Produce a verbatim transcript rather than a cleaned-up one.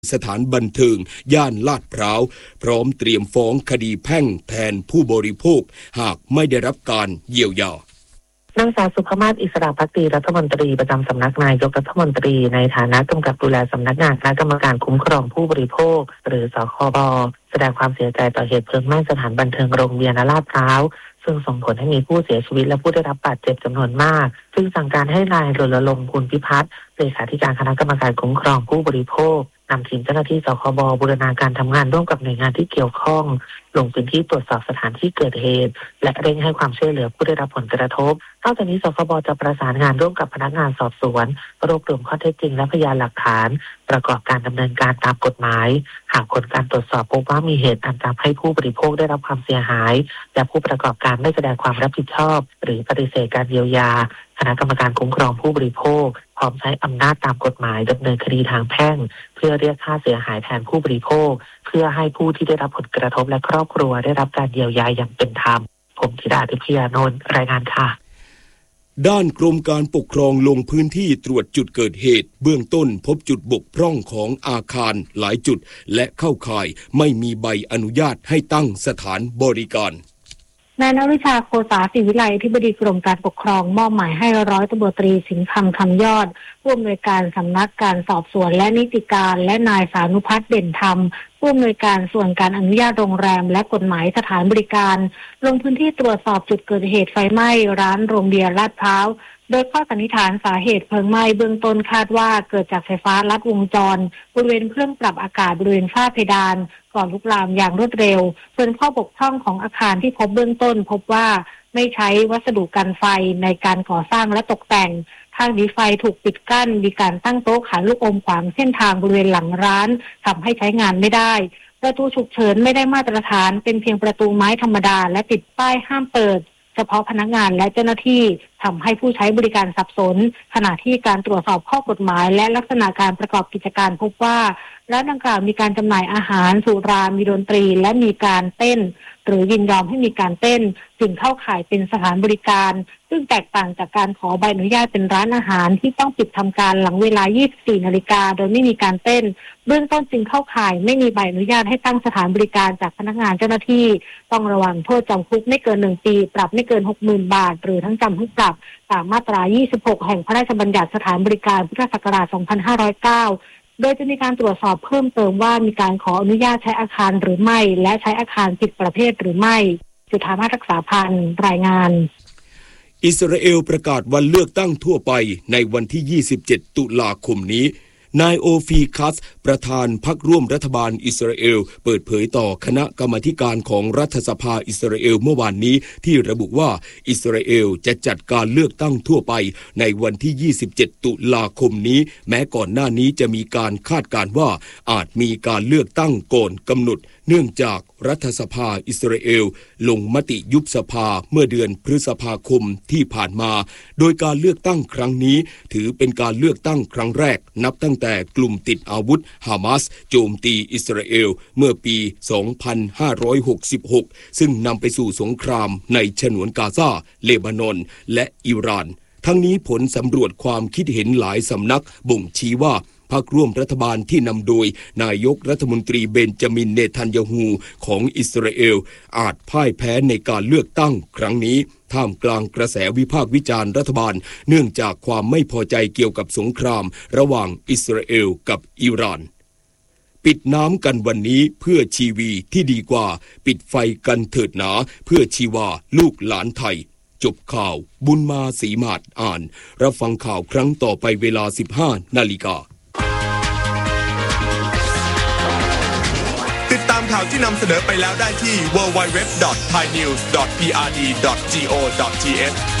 สถานบันเทิงย่านลาดพร้าวพร้อมเตรียมฟ้องคดีแพ่งแทนผู้บริโภคหากไม่ได้รับการเยียวยานางสาวสุภมาศอิสระภักดีรัฐมนตรีประจำสำนักนายกรัฐมนตรีในฐานะกำกับดูแลสำนักงานคณะกรรมการคุ้มครองผู้บริโภคหรือสคบแสดงความเสียใจต่อเหตุเพลิงไหม้สถานบันเทิงโรงเรียนลาดพร้าวซึ่งส่งผลให้มีผู้เสียชีวิตและผู้ได้รับบาดเจ็บจำนวนมากซึ่งสั่งการให้นายรณรงค์ภูลพิพัฒน์เลขาธิการคณะกรรมการคุ้มครองผู้บริโภคนำทีมเจ้าหน้าที่สคบบูรณาการทำงานร่วมกับหน่วยงานที่เกี่ยวข้องลงพื้นที่ตรวจสอบสถานที่เกิดเหตุและเร่งให้ความช่วยเหลือผู้ได้รับผลกระทบนอกจากนี้สคบจะประสานงานร่วมกับพนักงานสอบสวนรวบรวมข้อเท็จจริงและพยานหลักฐานประกอบการดำเนินการตามกฎหมายหากผลการตรวจสอบพบว่ามีเหตุอันทำให้ผู้บริโภคได้รับความเสียหายและผู้ประกอบการไม่แสดงความรับผิดชอบหรือปฏิเสธการเยียวยาคณะกรรมการคุ้มครองผู้บริโภคพร้อมใช้อำนาจตามกฎหมายดำเนินคดีทางแพ่งเพื่อเรียกค่าเสียหายแทนผู้บริโภคเพื่อให้ผู้ที่ได้รับผลกระทบและครอบครัวได้รับการเยียวยาอย่างเป็นธรรมผมธิดาทิพยานนท์รายงานค่ะด้านกรมการปกครองลงพื้นที่ตรวจจุดเกิดเหตุเบื้องต้นพบจุดบกพร่องของอาคารหลายจุดและเข้าข่ายไม่มีใบอนุญาตให้ตั้งสถานบริการนายณวิชาโคสาศิวิไลอธิบดีกรมการปกครองมอบหมายให้ร้อยตำรวจตรีสิงห์คำคำยอดผู้อำนวยการสำนักการสอบสวนและนิติการและนายสานุพัฒน์เด่นธรรมผู้อำนวยการส่วนการอนุญาตโรงแรมและกฎหมายสถานบริการลงพื้นที่ตรวจสอบจุดเกิดเหตุไฟไหม้ร้านโรงเบียร์ลาดพร้าวโดยข้อสันนิษฐานสาเหตุเพลิงไหม้เบื้องต้นคาดว่าเกิดจากไฟฟ้าลัดวงจรบริเวณเครื่องปรับอากาศบริเวณฝ้าเพดานก่อนลุกลามอย่างรวดเร็วส่วนข้อบกพร่องของอาคารที่พบเบื้องต้นพบว่าไม่ใช้วัสดุกันไฟในการก่อสร้างและตกแต่งทางหนีไฟถูกปิดกั้นมีการตั้งโต๊ะขายลูกอมขวางเส้นทางบริเวณหลังร้านทำให้ใช้งานไม่ได้ประตูฉุกเฉินไม่ได้มาตรฐานเป็นเพียงประตูไม้ธรรมดาและติดป้ายห้ามเปิดเฉพาะพนักงานและเจ้าหน้าที่ทำให้ผู้ใช้บริการสับสนขณะที่การตรวจสอบข้อกฎหมายและลักษณะการประกอบกิจการพบว่าร้านดังกล่าวมีการจำหน่ายอาหารสุรามีดนตรีและมีการเต้นหรือยินยอมให้มีการเต้นจึงเข้าข่ายเป็นสถานบริการซึ่งแตกต่างจากการขอใบอนุญาตเป็นร้านอาหารที่ต้องปิดทำการหลังเวลา ยี่สิบสี่ นาฬิกาโดยไม่มีการเต้นเบื้องต้นจึงเข้าข่ายไม่มีใบอนุญาตให้ตั้งสถานบริการจากพนักงานเจ้าหน้าที่ต้องระวังโทษจำคุกไม่เกินหนึ่งปีปรับไม่เกิน หกหมื่น บาทหรือทั้งจำทั้งปรับตามมาตรา ยี่สิบหก แห่งพระราชบัญญัติสถานบริการพุทธศักราช สองพันห้าร้อยเก้าโดยจะมีการตรวจสอบเพิ่มเติมว่ามีการขออนุญาตใช้อาคารหรือไม่และใช้อาคารผิดประเภทหรือไม่จุฑามาศรักษาพันธ์รายงานอิสราเอลประกาศวันเลือกตั้งทั่วไปในวันที่ยี่สิบเจ็ดตุลาคมนี้นายโอฟีคัสประธานพรรคร่วมรัฐบาลอิสราเอลเปิดเผยต่อคณะกรรมาธิการของรัฐสภาอิสราเอลเมื่อวานนี้ที่ระบุว่าอิสราเอลจะจัดการเลือกตั้งทั่วไปในวันที่ยี่สิบเจ็ดตุลาคมนี้แม้ก่อนหน้านี้จะมีการคาดการณ์ว่าอาจมีการเลือกตั้งก่อนกำหนดเนื่องจากรัฐสภาอิสราเอลลงมติยุบสภาเมื่อเดือนพฤษภาคมที่ผ่านมาโดยการเลือกตั้งครั้งนี้ถือเป็นการเลือกตั้งครั้งแรกนับตั้งแต่กลุ่มติดอาวุธฮามาสโจมตีอิสราเอลเมื่อปี สองพันห้าร้อยหกสิบหก ซึ่งนำไปสู่สงครามในฉนวนกาซาเลบานอนและอิหร่านทั้งนี้ผลสำรวจความคิดเห็นหลายสำนักบ่งชี้ว่าพรรคร่วมรัฐบาลที่นำโดยนายกรัฐมนตรีเบนจามินเนทันยาฮูของอิสราเอลอาจพ่ายแพ้ในการเลือกตั้งครั้งนี้ท่ามกลางกระแสวิพากษ์วิจารณ์รัฐบาลเนื่องจากความไม่พอใจเกี่ยวกับสงครามระหว่างอิสราเอลกับอิหร่านปิดน้ำกันวันนี้เพื่อชีวีที่ดีกว่าปิดไฟกันเถิดหนาเพื่อชีวาลูกหลานไทยจบข่าวบุญมาศรีมาศอ่านรับฟังข่าวครั้งต่อไปเวลา สิบห้า นาฬิกาติดตามข่าวที่นำเสนอไปแล้วได้ที่ ดับเบิลยู ดับเบิลยู ดับเบิลยู ดอท ไทยนิวส์ ดอท พี อาร์ ดี ดอท จี โอ ดอท ที เอช